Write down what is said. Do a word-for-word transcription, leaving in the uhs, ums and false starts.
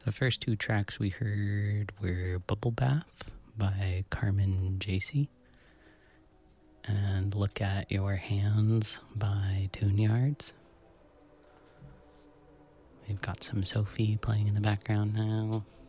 The first two tracks we heard were Bubble Bath by Carmen Jacy and Look at Your Hands by Tune Yards. We've got some Sophie playing in the background now.